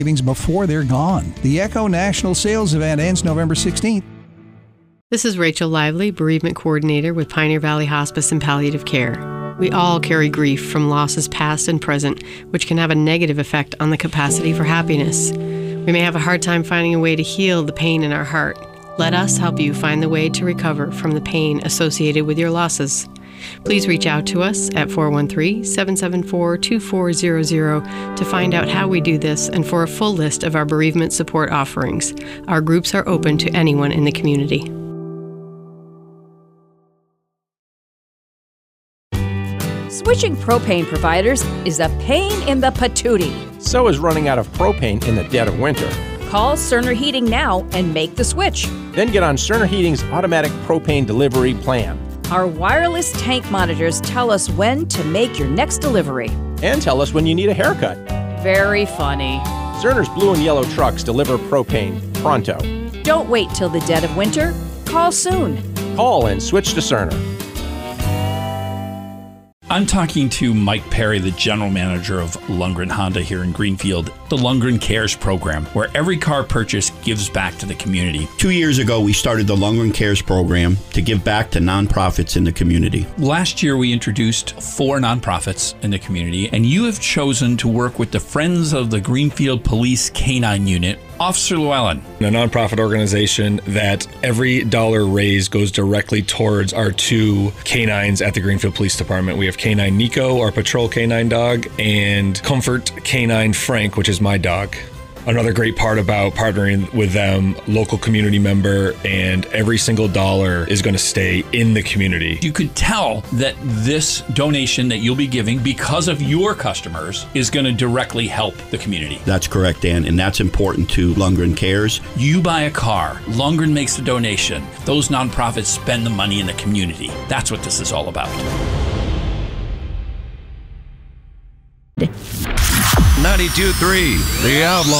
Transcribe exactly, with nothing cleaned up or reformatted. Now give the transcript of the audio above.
savings before they're gone. The Echo National Sales Event ends November sixteenth. This is Rachel Lively, Bereavement Coordinator with Pioneer Valley Hospice and Palliative Care. We all carry grief from losses past and present, which can have a negative effect on the capacity for happiness. We may have a hard time finding a way to heal the pain in our heart. Let us help you find the way to recover from the pain associated with your losses. Please reach out to us at four one three, seven seven four, two four zero zero to find out how we do this and for a full list of our bereavement support offerings. Our groups are open to anyone in the community. Switching propane providers is a pain in the patootie. So is running out of propane in the dead of winter. Call Cerner Heating now and make the switch. Then get on Cerner Heating's automatic propane delivery plan. Our wireless tank monitors tell us when to make your next delivery. And tell us when you need a haircut. Very funny. Cerner's blue and yellow trucks deliver propane pronto. Don't wait till the dead of winter. Call soon. Call and switch to Cerner. I'm talking to Mike Perry, the general manager of Lundgren Honda here in Greenfield, the Lundgren Cares program, where every car purchase gives back to the community. Two years ago, we started the Lundgren Cares program to give back to nonprofits in the community. Last year, we introduced four nonprofits in the community, and you have chosen to work with the Friends of the Greenfield Police Canine Unit. Officer Llewellyn. A nonprofit organization that every dollar raised goes directly towards our two canines at the Greenfield Police Department. We have Canine Nico, our patrol canine dog, and Comfort Canine Frank, which is my dog. Another great part about partnering with them, local community member, and every single dollar is going to stay in the community. You could tell that this donation that you'll be giving because of your customers is going to directly help the community. That's correct, Dan, and that's important to Lundgren Cares. You buy a car, Lundgren makes a donation. Those nonprofits spend the money in the community. That's what this is all about. ninety-two point three, The Outlaw.